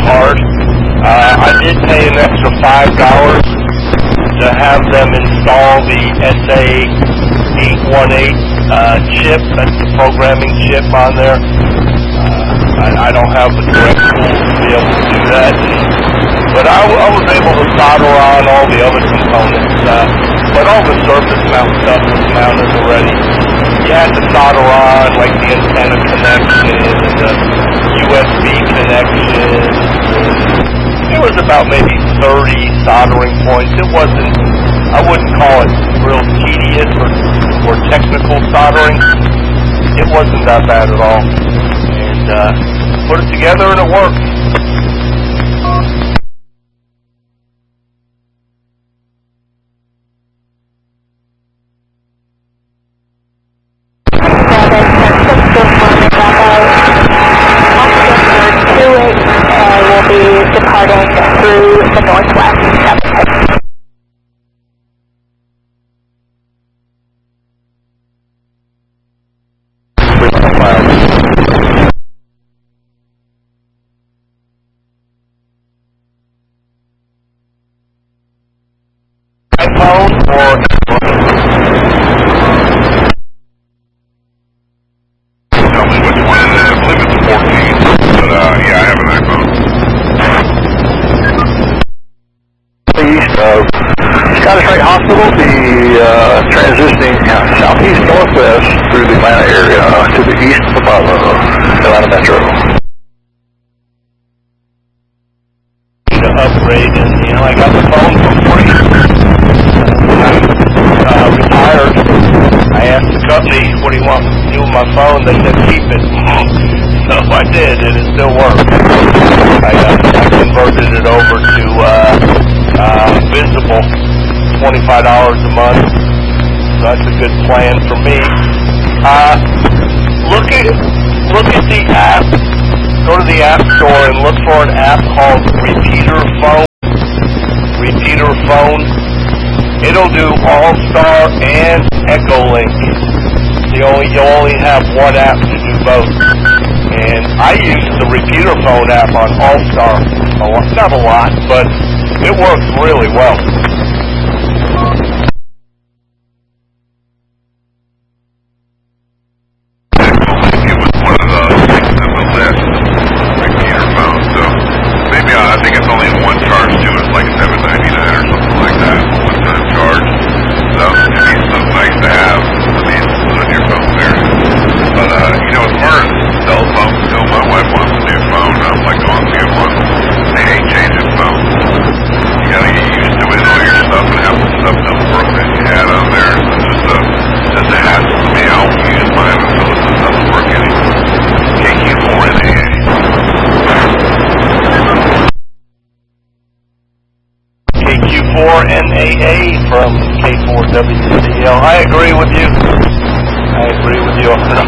card. I did pay an extra $5 to have them install the SA818 chip. That's the programming chip on there. I don't have the correct tools to be able to do that. But I was able to solder on all the other components. But all the surface mount stuff was mounted already. You had to solder on, like the antenna connection and the USB connection. It was about maybe 30 soldering points. It wasn't, I wouldn't call it real tedious or technical soldering. It wasn't that bad at all. And put it together and it worked. Will be departing through the northwest. iPhone or tell me which one it is. I believe it's a 14, but yeah, I have an iPhone. East of Scottish Rite Hospital, the transitioning southeast-northwest through the Atlanta area to the east of Atlanta Metro. To upgrade, and I got the phone for free. When I retired, I asked the company, what do you want to do with my phone? They said keep it. So I did, and it still works. I converted it over to Visible, $25 a month. So that's a good plan for me. Look at the app. Go to the App Store and look for an app called Repeater Phone. Repeater Phone. It'll do All-Star and Echolink. You only have one app to do both. And I use the Repeater Phone app on All-Star. Not a lot, but it works really well. It was one of the things in the list, repeater phone. So maybe I think it's only one charge too. It's like $7.99 or something like that. One time charge. So it means something nice to have. I mean, put on your phone there. But as far as cell phones go, my wife wants a new phone. I'm like, go and get one. They hate changing phones. You gotta get used to it and all your stuff, and half the stuff doesn't work that you had on there. So just a hassle to me. I won't use mine until it doesn't work anymore. KQ4NAA. KQ4NAA from K4WCL. I agree with you.